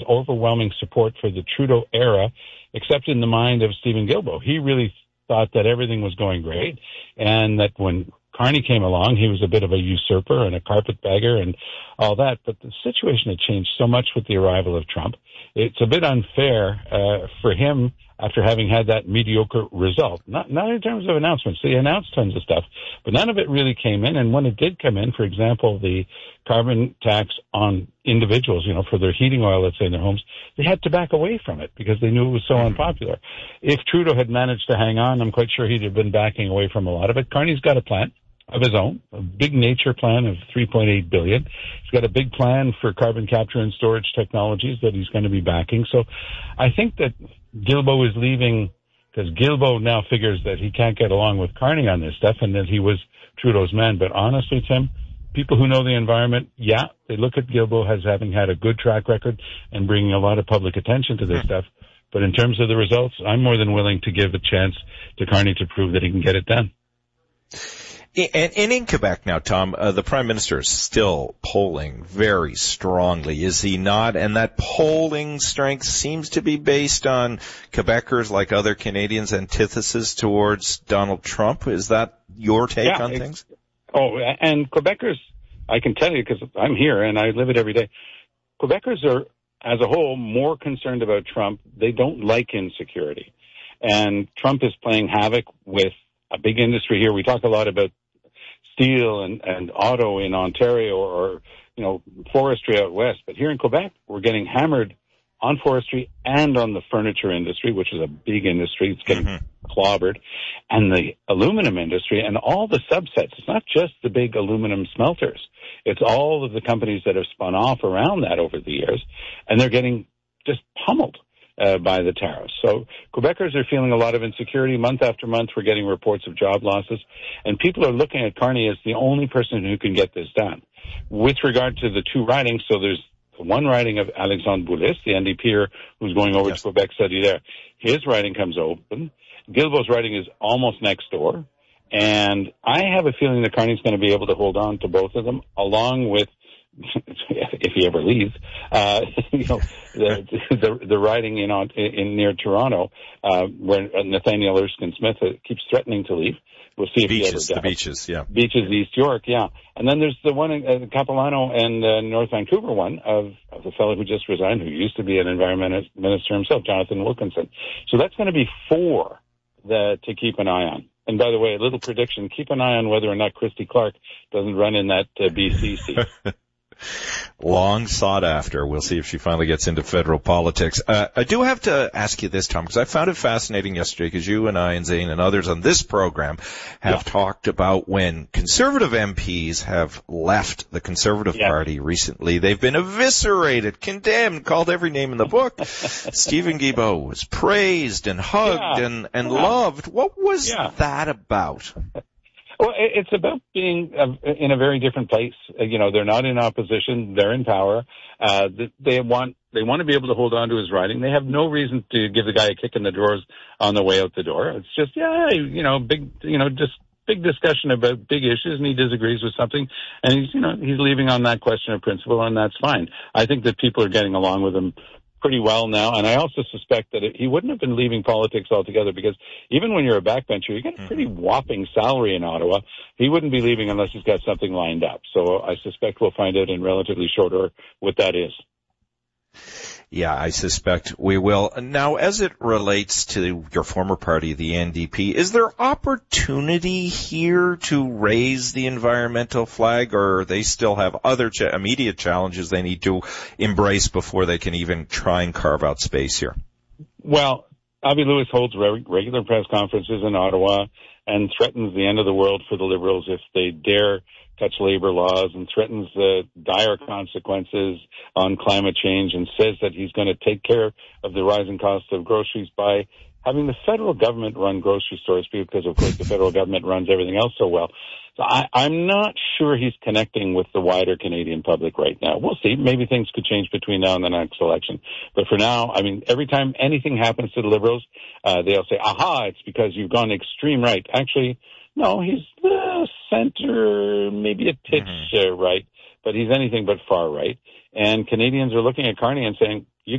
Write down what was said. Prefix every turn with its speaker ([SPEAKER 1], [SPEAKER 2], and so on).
[SPEAKER 1] overwhelming support for the Trudeau era, except in the mind of Stephen Guilbeault. He really thought that everything was going great, and that when Carney came along, he was a bit of a usurper and a carpetbagger and all that. But the situation had changed so much with the arrival of Trump. It's a bit unfair for him after having had that mediocre result. Not in terms of announcements. They announced tons of stuff, but none of it really came in. And when it did come in, for example, the carbon tax on individuals, for their heating oil, let's say, in their homes, they had to back away from it because they knew it was so unpopular. If Trudeau had managed to hang on, I'm quite sure he'd have been backing away from a lot of it. Carney's got a plan of his own, a big nature plan of $3.8 billion. He's got a big plan for carbon capture and storage technologies that he's going to be backing. So I think that Guilbeault is leaving because Guilbeault now figures that he can't get along with Carney on this stuff and that he was Trudeau's man. But honestly, Tim, people who know the environment, they look at Guilbeault as having had a good track record and bringing a lot of public attention to this stuff. But in terms of the results, I'm more than willing to give a chance to Carney to prove that he can get it done.
[SPEAKER 2] And in Quebec now, Tom, the Prime Minister is still polling very strongly, is he not? And that polling strength seems to be based on Quebecers, like other Canadians' antithesis towards Donald Trump. Is that your take on things?
[SPEAKER 1] Oh, and Quebecers, I can tell you because I'm here and I live it every day, Quebecers are, as a whole, more concerned about Trump. They don't like insecurity. And Trump is playing havoc with a big industry here. We talk a lot about steel and auto in Ontario or forestry out west. But here in Quebec, we're getting hammered on forestry and on the furniture industry, which is a big industry. It's getting clobbered. And the aluminum industry and all the subsets. It's not just the big aluminum smelters. It's all of the companies that have spun off around that over the years. And they're getting just pummeled by the tariffs. So Quebecers are feeling a lot of insecurity. Month after month, we're getting reports of job losses. And people are looking at Carney as the only person who can get this done. With regard to the two ridings, so there's one riding of Alexandre Boulis, the NDPer, who's going over to Quebec study there. His riding comes open. Guilbeault's riding is almost next door. And I have a feeling that Carney's going to be able to hold on to both of them, along with, if he ever leaves, the riding in near Toronto, where Nathaniel Erskine Smith keeps threatening to leave. We'll see if he ever does.
[SPEAKER 2] The Beaches,
[SPEAKER 1] Beaches, East York, And then there's the one in Capilano and North Vancouver one of the fellow who just resigned, who used to be an environment minister himself, Jonathan Wilkinson. So that's going to be four to keep an eye on. And by the way, a little prediction, keep an eye on whether or not Christy Clark doesn't run in that BC seat.
[SPEAKER 2] Long sought after. We'll see if she finally gets into federal politics. I do have to ask you this, Tom, because I found it fascinating yesterday, because you and I and Zane and others on this program have talked about when conservative MPs have left the Conservative Party recently. They've been eviscerated, condemned, called every name in the book. Stephen Guilbeault was praised and hugged and loved. What was that about?
[SPEAKER 1] Well, it's about being in a very different place. They're not in opposition; they're in power. They want to be able to hold on to his riding. They have no reason to give the guy a kick in the drawers on the way out the door. It's just, big discussion about big issues, and he disagrees with something, and he's leaving on that question of principle, and that's fine. I think that people are getting along with him pretty well now, and I also suspect that he wouldn't have been leaving politics altogether, because even when you're a backbencher, you get a pretty whopping salary in Ottawa. He wouldn't be leaving unless he's got something lined up. So I suspect we'll find out in relatively short order what that is.
[SPEAKER 2] Yeah, I suspect we will. Now, as it relates to your former party, the NDP, is there opportunity here to raise the environmental flag, or they still have other immediate challenges they need to embrace before they can even try and carve out space here?
[SPEAKER 1] Well, Avi Lewis holds regular press conferences in Ottawa and threatens the end of the world for the Liberals if they dare touch labor laws, and threatens the dire consequences on climate change, and says that he's going to take care of the rising cost of groceries by having the federal government run grocery stores, because, of course, the federal government runs everything else so well. So I'm not sure he's connecting with the wider Canadian public right now. We'll see. Maybe things could change between now and the next election. But for now, every time anything happens to the Liberals, they'll say, aha, it's because you've gone extreme right. Actually, no, he's the center, maybe a pitch right, but he's anything but far right. And Canadians are looking at Carney and saying,